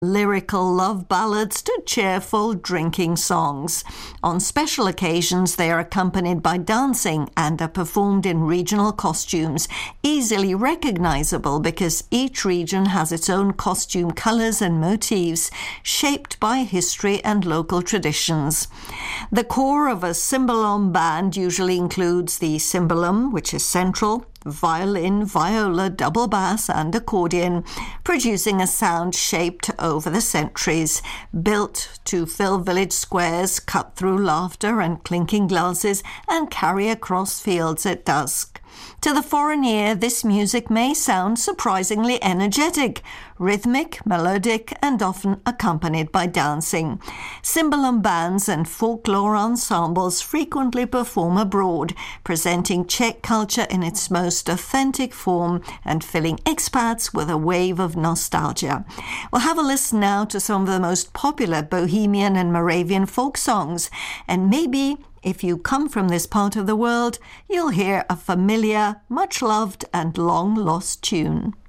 lyrical love ballads to cheerful drinking songs. On special occasions, they are accompanied by dancing and are performed in regional costumes, easily recognizable because each region has its own costume colors and motifs, shaped by history and local traditions. The core of a cimbalom band usually includes the cimbalom, which is central, violin, viola, double bass and accordion, producing a sound shaped over the centuries, built to fill village squares, cut through laughter and clinking glasses, and carry across fields at dusk. To the foreign ear, this music may sound surprisingly energetic, rhythmic, melodic, and often accompanied by dancing. Cimbalom bands and folklore ensembles frequently perform abroad, presenting Czech culture in its most authentic form and filling expats with a wave of nostalgia. We'll have a listen now to some of the most popular Bohemian and Moravian folk songs, and maybe if you come from this part of the world, you'll hear a familiar, much-loved and long-lost tune.